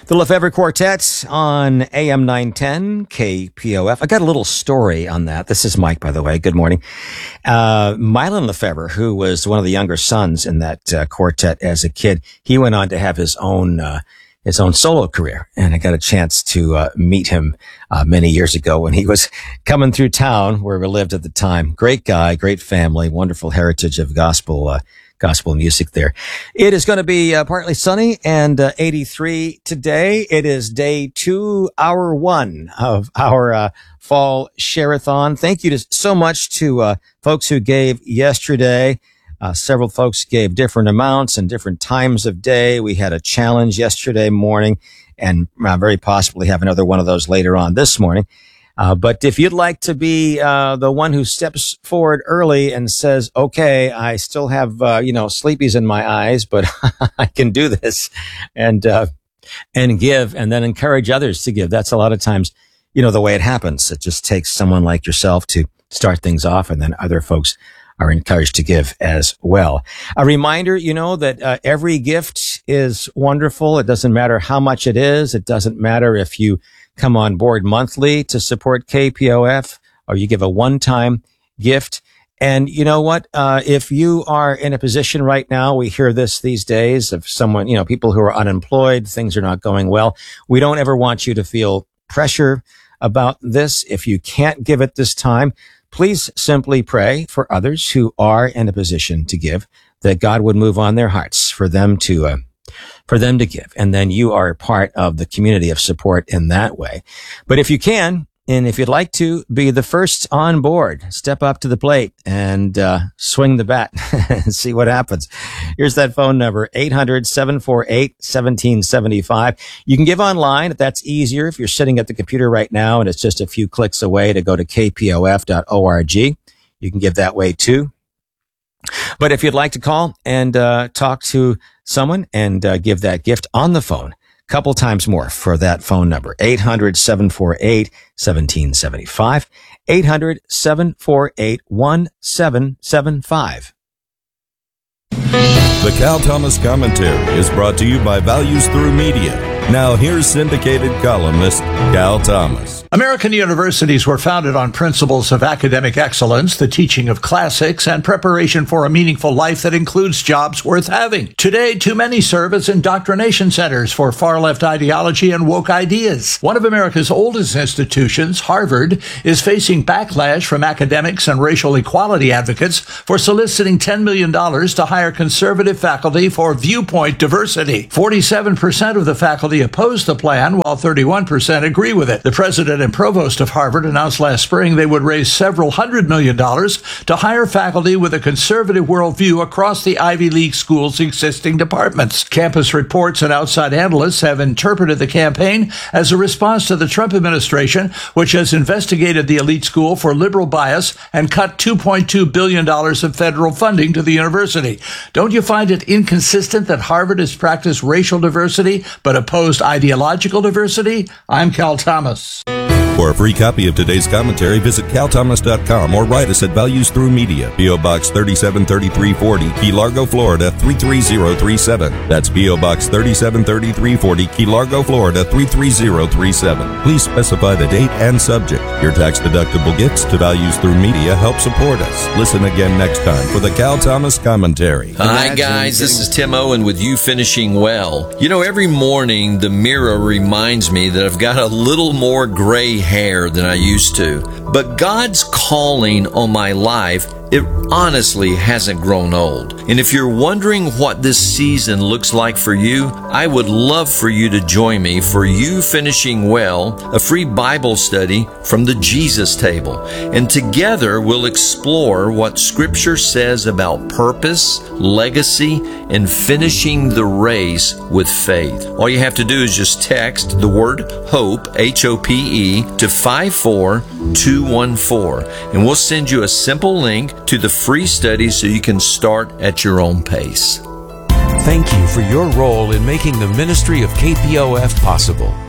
The Lefevre Quartet on AM 910 KPOF. I got a little story on that. This is Mike, by the way. Good morning. Mylon Lefevre, who was one of the younger sons in that quartet as a kid, he went on to have his own solo career. And I got a chance to meet him many years ago when he was coming through town where we lived at the time. Great guy, great family, wonderful heritage of gospel music there. It is going to be partly sunny and 83 today. It is day 2, hour 1 of our fall share-a-thon. Thank you so much to folks who gave yesterday. Several folks gave different amounts and different times of day. We had a challenge yesterday morning and very possibly have another one of those later on this morning. But if you'd like to be the one who steps forward early and says, okay, I still have, sleepies in my eyes, but I can do this and give and then encourage others to give. That's a lot of times, the way it happens. It just takes someone like yourself to start things off and then other folks are encouraged to give as well. A reminder, that every gift is wonderful. It doesn't matter how much it is. It doesn't matter if you come on board monthly to support KPOF or you give a one-time gift. And you know what? If you are in a position right now, we hear this these days of someone, people who are unemployed, things are not going well. We don't ever want you to feel pressure about this. If you can't give it this time, please simply pray for others who are in a position to give, that God would move on their hearts for them to give. And then you are part of the community of support in that way. But if you can, and if you'd like to be the first on board, step up to the plate and swing the bat and see what happens. Here's that phone number, 800-748-1775. You can give online if that's easier. If you're sitting at the computer right now and it's just a few clicks away to go to kpof.org, you can give that way too. But if you'd like to call and talk to someone and give that gift on the phone, couple times more for that phone number, 800-748-1775, 800-748-1775. The Cal Thomas Commentary is brought to you by Values Through Media. Now here's syndicated columnist Cal Thomas. American universities were founded on principles of academic excellence, the teaching of classics, and preparation for a meaningful life that includes jobs worth having. Today, too many serve as indoctrination centers for far-left ideology and woke ideas. One of America's oldest institutions, Harvard, is facing backlash from academics and racial equality advocates for soliciting $10 million to hire conservative faculty for viewpoint diversity. 47% of the faculty oppose the plan, while 31% agree with it. The president and provost of Harvard announced last spring they would raise several $100 million to hire faculty with a conservative worldview across the Ivy League schools' existing departments. Campus reports and outside analysts have interpreted the campaign as a response to the Trump administration, which has investigated the elite school for liberal bias and cut $2.2 billion of federal funding to the university. Don't you find it inconsistent that Harvard has practiced racial diversity but opposed ideological diversity? I'm Cal Thomas. For a free copy of today's commentary, visit calthomas.com or write us at Values Through Media, P.O. Box 373340, Key Largo, Florida 33037. That's P.O. Box 373340, Key Largo, Florida 33037. Please specify the date and subject. Your tax-deductible gifts to Values Through Media help support us. Listen again next time for the Cal Thomas Commentary. Hi guys, this is Tim Owen with You Finishing Well. Every morning the mirror reminds me that I've got a little more gray hair than I used to. But God's calling on my life, it honestly hasn't grown old. And if you're wondering what this season looks like for you, I would love for you to join me for You Finishing Well, a free Bible study from the Jesus Table. And together we'll explore what Scripture says about purpose, legacy, and finishing the race with faith. All you have to do is just text the word HOPE, H-O-P-E, to 54214, and we'll send you a simple link to the free study so you can start at your own pace. Thank you for your role in making the ministry of KPOF possible.